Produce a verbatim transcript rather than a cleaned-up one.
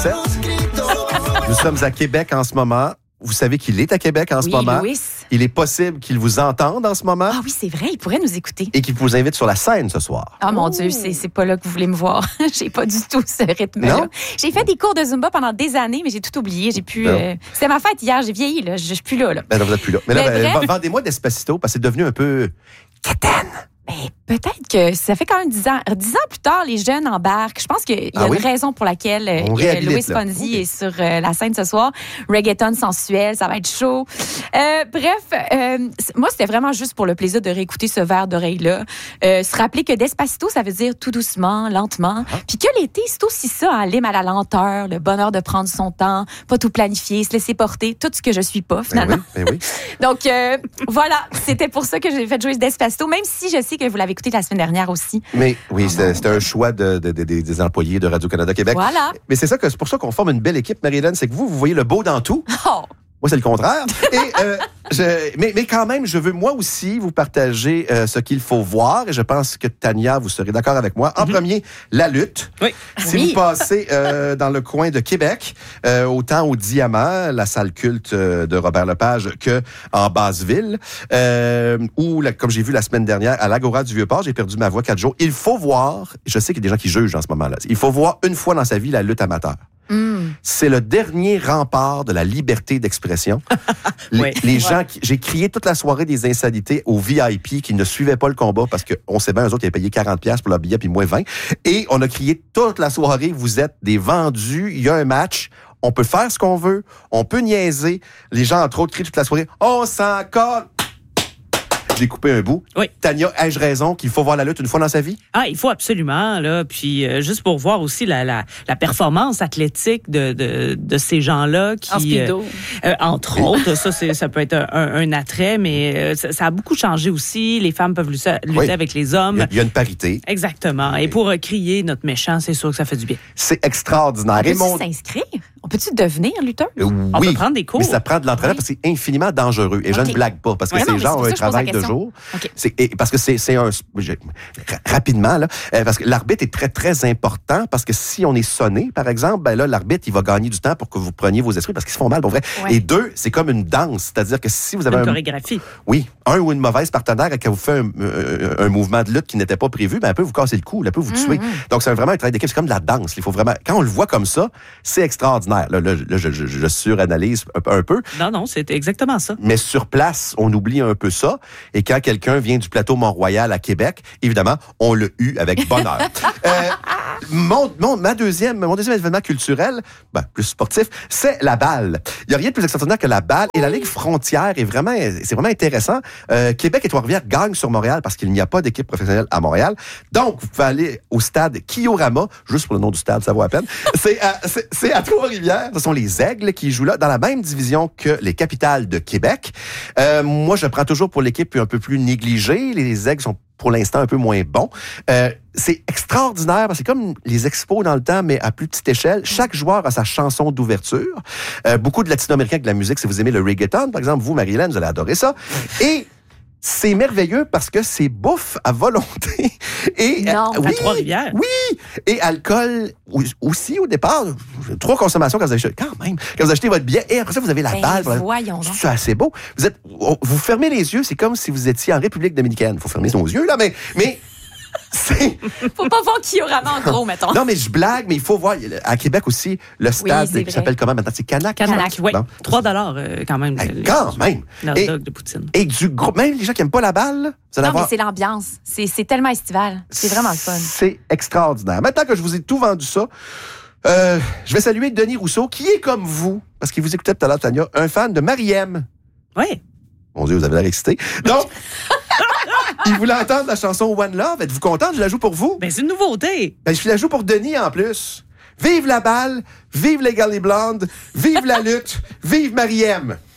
Nous sommes à Québec en ce moment. Vous savez qu'il est à Québec en oui, ce moment. Louis. Il est possible qu'il vous entende en ce moment. Ah oui, c'est vrai, il pourrait nous écouter. Et qu'il vous invite sur la scène ce soir. Ah mon Dieu, c'est, c'est pas là que vous voulez me voir. J'ai pas du tout ce rythme-là. Non? J'ai fait des cours de Zumba pendant des années, mais j'ai tout oublié. J'ai pu. Euh... C'était ma fête hier, j'ai vieilli, là. Je, je suis plus là, là. Ben non, vous n'êtes plus là. Mais là, Mais ben, bref... vendez-moi Despacito parce que c'est devenu un peu quétaine. Ben, peut-être que ça fait quand même dix ans. Dix ans plus tard, les jeunes embarquent. Je pense qu'il y a Ah oui? une raison pour laquelle euh, Louis Fonzi okay. est sur euh, la scène ce soir. Reggaeton sensuel, ça va être chaud. Euh, bref, euh, moi, c'était vraiment juste pour le plaisir de réécouter ce verre d'oreille-là. Euh, se rappeler que Despacito, ça veut dire tout doucement, lentement. Ah. Puis que l'été, c'est aussi ça, hein, l'hymne à la lenteur, le bonheur de prendre son temps, pas tout planifier, se laisser porter, tout ce que je suis pas, finalement. Ben oui, ben oui. Donc, euh, voilà, c'était pour ça que j'ai fait jouer Despacito, même si je sais que vous l'avez écouté la semaine dernière aussi. Mais oui, c'était, c'était un choix de, de, de, des employés de Radio-Canada Québec. Voilà. Mais c'est ça que c'est pour ça qu'on forme une belle équipe, Marie-Hélène, c'est que vous, vous voyez le beau dans tout. Oh. Moi, c'est le contraire. Et, euh, je, mais, mais quand même, je veux moi aussi vous partager euh, ce qu'il faut voir. Et je pense que Tania, vous serez d'accord avec moi. En mm-hmm. premier, la lutte. Oui. Si oui. vous passez euh, dans le coin de Québec, euh, autant au Diamant, la salle culte euh, de Robert Lepage, que en Basse-Ville, euh, ou la, comme j'ai vu la semaine dernière à l'Agora du Vieux-Port, j'ai perdu ma voix quatre jours. Il faut voir, je sais qu'il y a des gens qui jugent en ce moment-là, il faut voir une fois dans sa vie la lutte amateur. Mm. C'est le dernier rempart de la liberté d'expression. les, oui. les gens, qui, j'ai crié toute la soirée des insanités aux V I P qui ne suivaient pas le combat parce qu'on sait bien, eux autres, ils avaient payé quarante dollars pour leur billet puis moins vingt. Et on a crié toute la soirée, vous êtes des vendus, il y a un match. On peut faire ce qu'on veut, on peut niaiser. Les gens, entre autres, crient toute la soirée, on s'en colle. J'ai coupé un bout. Oui. Tania, ai-je raison qu'il faut voir la lutte une fois dans sa vie? Ah, il faut absolument, là. Puis, euh, juste pour voir aussi la, la, la performance athlétique de, de, de ces gens-là qui... En speedo. Euh, euh, entre autres, ça, c'est, ça peut être un, un attrait, mais euh, ça, ça a beaucoup changé aussi. Les femmes peuvent lutter, lutter oui. avec les hommes. Il y, a, il y a une parité. Exactement. Et pour euh, crier notre méchant, c'est sûr que ça fait du bien. C'est extraordinaire. On peut-tu mon... s'inscrire? On peut-tu devenir lutteur? Euh, oui. On peut prendre des cours. Mais ça prend de l'entraînement oui. parce que c'est infiniment dangereux. Et okay. je ne blague pas parce que ouais, ces non, gens ont un travail de jour. Okay. C'est, et, parce que c'est, c'est un... Je, rapidement, là, euh, parce que l'arbitre est très, très important parce que si on est sonné, par exemple, ben là, l'arbitre, il va gagner du temps pour que vous preniez vos esprits parce qu'ils se font mal, pour vrai. Ouais. Et deux, c'est comme une danse. C'est-à-dire que si vous avez une un... chorégraphie. Oui. Un ou une mauvaise partenaire qui vous fait un, un, un mouvement de lutte qui n'était pas prévu, ben, elle peut vous casser le cou, elle peut vous tuer. Mm-hmm. Donc, c'est vraiment un travail d'équipe. C'est comme de la danse. Il faut vraiment... Quand on le voit comme ça, c'est extraordinaire. Là, là, là je, je, je suranalyse un, un peu. Non, non, c'est exactement ça. Mais sur place, on oublie un peu ça. Et quand quelqu'un vient du plateau Mont-Royal à Québec, évidemment, on l'a eu avec bonheur. euh, mon, mon, ma deuxième, mon deuxième événement culturel, ben, plus sportif, c'est la balle. Il n'y a rien de plus extraordinaire que la balle. Et la Ligue Frontière est vraiment, c'est vraiment intéressant. Euh, Québec et Trois-Rivières gagnent sur Montréal parce qu'il n'y a pas d'équipe professionnelle à Montréal. Donc, vous pouvez aller au stade Kiorama, juste pour le nom du stade, ça vaut à peine. C'est à, c'est, c'est à Trois-Rivières. Ce sont les Aigles qui jouent là, dans la même division que les Capitales de Québec. Euh, moi, je prends toujours pour l'équipe un peu plus négligée. Les Aigles sont pour l'instant un peu moins bons. Euh, c'est extraordinaire, parce que c'est comme les expos dans le temps, mais à plus petite échelle. Chaque joueur a sa chanson d'ouverture. Euh, beaucoup de latino-américains avec de la musique, si vous aimez le reggaeton, par exemple, vous, Marie-Hélène, vous allez adorer ça. Et c'est merveilleux parce que c'est bouffe à volonté. Et, non, euh, oui, à Trois-Rivières. Oui, et alcool aussi au départ. Trois consommations quand vous achetez, quand même, quand vous achetez votre billet. Et après ça, vous avez la ben, balle. Voyons donc. C'est assez beau. Vous êtes, vous fermez les yeux, c'est comme si vous étiez en République dominicaine. Il faut fermer nos yeux, là, mais... mais c'est... Faut pas voir qui aura en gros, mettons. Non, mais je blague, mais il faut voir. À Québec aussi, le stade oui, qui s'appelle comment maintenant? C'est Canac? Canac, oui. Bon. trois dollars euh, quand même. Hey, quand même. Le dog de poutine. Et du gros. Même les gens qui n'aiment pas la balle, là, vous allez non, avoir... mais c'est l'ambiance. C'est, c'est tellement estival. C'est vraiment le fun. C'est extraordinaire. Maintenant que je vous ai tout vendu ça, euh, je vais saluer Denis Rousseau, qui est comme vous, parce qu'il vous écoutait tout à l'heure, Tania, un fan de Marie-M. Oui. Mon Dieu, vous avez l'air excité. Donc. Il voulait entendre la chanson One Love. Êtes-vous contente? Je la joue pour vous. Ben, c'est une nouveauté. Ben, je la joue pour Denis en plus. Vive la balle, vive les Gully Blondes, vive la lutte, vive Marie-M.